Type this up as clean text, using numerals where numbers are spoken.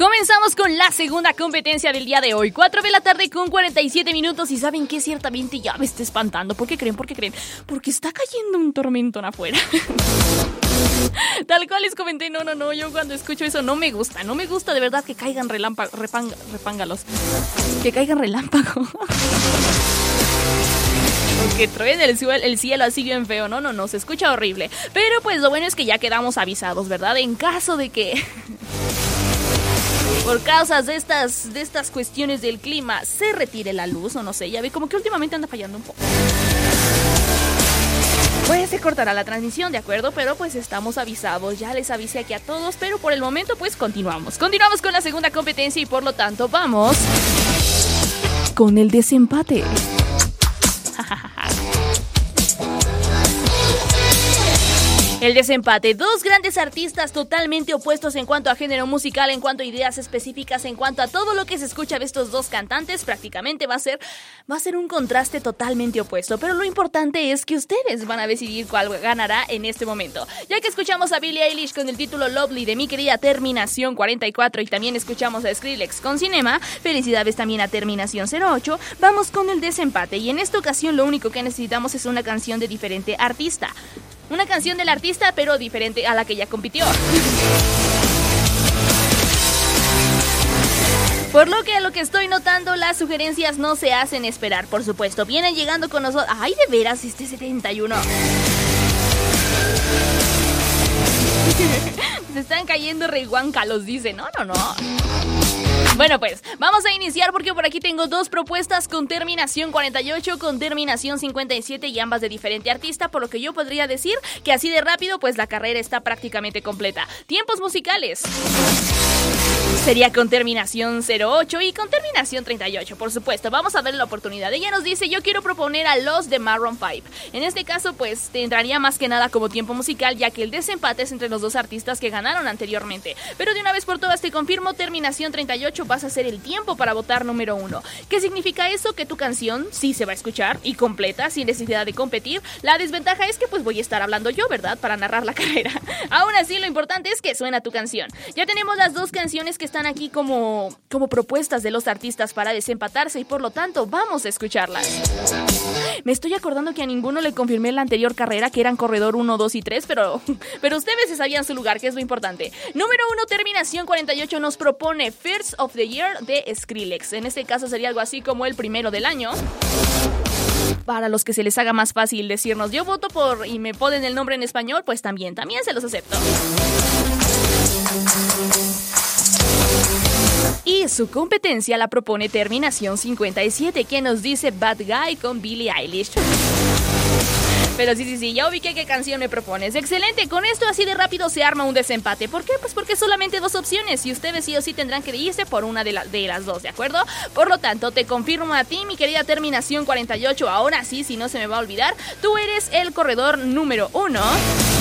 Comenzamos con la segunda competencia del día de hoy. 4 de la tarde con 47 minutos. Y ¿saben qué? Ciertamente ya me está espantando. ¿Por qué creen? ¿Por qué creen? Porque está cayendo un tormentón afuera. Tal cual les comenté, no, yo cuando escucho eso no me gusta de verdad que caigan repángalos, que caigan relámpagos, o que truene el cielo así bien feo, no, se escucha horrible, pero pues lo bueno es que ya quedamos avisados, ¿verdad? En caso de que por causas de estas cuestiones del clima se retire la luz, o no sé, ya ve como que últimamente anda fallando un poco. Pues se cortará la transmisión, ¿de acuerdo? Pero pues estamos avisados, ya les avisé aquí a todos, pero por el momento pues continuamos con la segunda competencia y por lo tanto vamos con el desempate. El desempate, dos grandes artistas totalmente opuestos en cuanto a género musical, en cuanto a ideas específicas, en cuanto a todo lo que se escucha de estos dos cantantes, prácticamente va a ser un contraste totalmente opuesto, pero lo importante es que ustedes van a decidir cuál ganará en este momento. Ya que escuchamos a Billie Eilish con el título Lovely de Mi Querida Terminación 44 y también escuchamos a Skrillex con Cinema, felicidades también a Terminación 08, vamos con el desempate y en esta ocasión lo único que necesitamos es una canción de diferente artista. Una canción del artista, pero diferente a la que ya compitió. Por lo que estoy notando, las sugerencias no se hacen esperar, por supuesto. Vienen llegando con nosotros. ¡Ay, de veras, este 71! Se están cayendo reguáncalos, dice. No. Bueno, pues, vamos a iniciar porque por aquí tengo dos propuestas con terminación 48, con terminación 57 y ambas de diferente artista, por lo que yo podría decir que así de rápido, pues la carrera está prácticamente completa. Tiempos musicales. Sería con terminación 08 y con terminación 38, por supuesto. Vamos a ver la oportunidad. Ella nos dice, yo quiero proponer a Los de Maroon 5. En este caso, pues, entraría más que nada como tiempo musical, ya que el desempate es entre los dos artistas que ganaron anteriormente. Pero de una vez por todas te confirmo, terminación 38 vas a ser el tiempo para votar número 1. ¿Qué significa eso? Que tu canción sí se va a escuchar y completa, sin necesidad de competir. La desventaja es que pues voy a estar hablando yo, ¿verdad? Para narrar la carrera. Aún así, lo importante es que suena tu canción. Ya tenemos las dos canciones que están aquí como propuestas de los artistas para desempatarse y por lo tanto vamos a escucharlas. Me estoy acordando que a ninguno le confirmé en la anterior carrera que eran corredor 1, 2 y 3, pero ustedes se sabían su lugar, que es lo importante. Número 1, terminación 48 nos propone First of the Year de Skrillex. En este caso sería algo así como el primero del año. Para los que se les haga más fácil decirnos yo voto por y me ponen el nombre en español, pues también se los acepto. Y su competencia la propone terminación 57, que nos dice Bad Guy con Billie Eilish. Pero sí, ya ubiqué qué canción me propones. Excelente, con esto así de rápido se arma un desempate. ¿Por qué? Pues porque solamente dos opciones y ustedes sí o sí tendrán que irse por una de las dos, ¿de acuerdo? Por lo tanto, te confirmo a ti, mi querida terminación 48. Ahora sí, si no se me va a olvidar, tú eres el corredor número 1.